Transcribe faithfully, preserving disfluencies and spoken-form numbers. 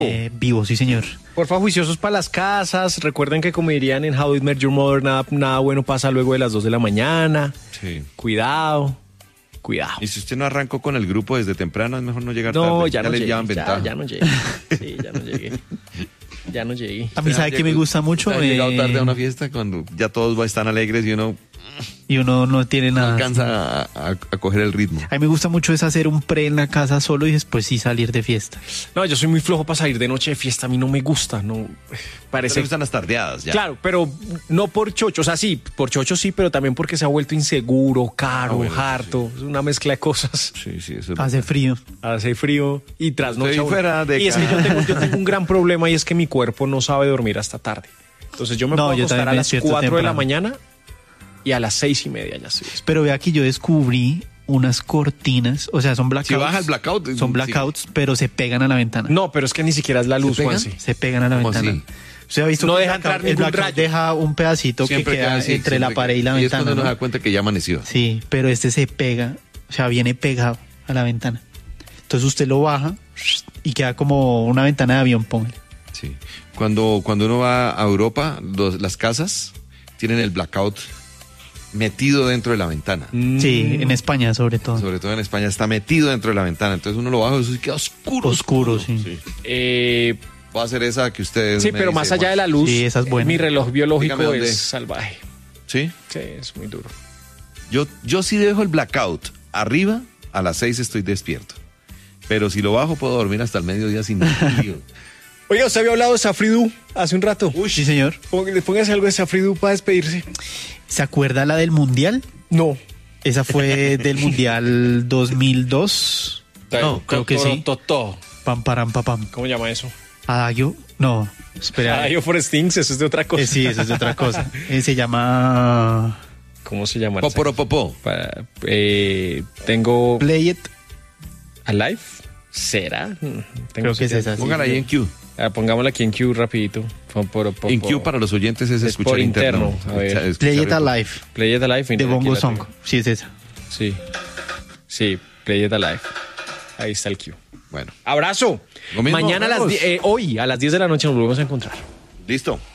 Eh, vivo, sí, señor. Porfa, juiciosos para las casas. Recuerden que, como dirían en How I Met Your Mother, nada, nada bueno pasa luego de las dos de la mañana. Sí. Cuidado, cuidado. Y si usted no arrancó con el grupo desde temprano, es mejor no llegar No, tarde. ya, ya no le llegué, llevan ya, ventaja. ya no llegué. Sí, ya no llegué. Ya no llegué. A mí, ¿sabe que me gusta mucho? ¿Ha llegado Eh, tarde a una fiesta cuando ya todos están alegres y uno Y uno no tiene no nada. alcanza a, a- a coger el ritmo? A mí me gusta mucho es hacer un pre en la casa solo y después sí salir de fiesta. No, yo soy muy flojo para salir de noche de fiesta. A mí no me gusta. No, ¿Te parece. gustan las tardeadas ya? Claro, pero no por chocho. O sea, sí, por chocho sí, pero también porque se ha vuelto inseguro, caro, Ah, bueno, harto. Es una mezcla de cosas. Sí, sí, eso es Hace frío. Hace frío y trasnocha. Estoy uno. fuera de Y es que casa. yo tengo, yo tengo un gran problema y es que mi cuerpo no sabe dormir hasta tarde. Entonces yo me No, puedo yo acostar también a me las despierto cuatro de la temprano. mañana y a las seis y media ya estoy despierto. Pero vea que yo descubrí unas cortinas, o sea, son blackouts. Si baja el blackout, Son sí. blackouts, pero se pegan a la ventana. No, pero es que ni siquiera es la luz, pegan? Juanse. Se pegan a la ¿Cómo ventana. así? ¿Usted ha visto No que el deja blackout- entrar el ningún blackout rayo. deja un pedacito Siempre que queda queda así, entre la siempre pared y queda. la Y es ventana? cuando uno ¿no? se da cuenta que ya amaneció. Sí, pero este se pega, o sea, viene pegado a la ventana. Entonces usted lo baja y queda como una ventana de avión, póngale. Sí. Cuando, cuando uno va a Europa, los- las casas tienen el blackout metido dentro de la ventana. Sí, en España sobre todo. Sobre todo en España está metido dentro de la ventana. Entonces uno lo baja y eso sí queda oscuro. Oscuro, sí. Eh, Va a ser esa que ustedes. sí, me pero dicen, más allá de Juan. la luz, Sí, esa es buena. mi reloj biológico Dígame dónde. es salvaje. Sí. Sí, es muy duro. Yo, yo sí dejo el blackout arriba, a las seis estoy despierto. Pero si lo bajo puedo dormir hasta el mediodía sin ningún lío. Oiga, usted había hablado de Safridu hace un rato. Uy, sí, señor. Póngale- Póngase algo de Safridu para despedirse. ¿Se acuerda la del Mundial? No. Esa fue del Mundial dos mil dos. No, creo que sí. Totó. Pam, param, pa, pam. ¿Cómo llama eso? Adagio. No, espera. Ah, yo for Stings, eso es de otra cosa. Eh, sí, eso es de otra cosa. Eh, se llama ¿Cómo se llama? Poporopopó. Para- eh, tengo Play It. Alive. ¿Será? Mm, tengo Creo que es certeza. esa. sí. Póngala ahí en Q. Ah, pongámosla aquí en Q rapidito. Poporopopo. En Q para los oyentes es, Es escuchar por interno. A ver. Escuchar- Play It escuchar- Alive. Play It Alive. De mira, aquí Bongo la Song. tengo. Sí, es esa. Sí. Sí, Play It Alive. Ahí está el Q. Bueno, Abrazo. Lo mismo, Mañana a las vamos. die- eh, hoy a las diez de la noche nos volvemos a encontrar. listo.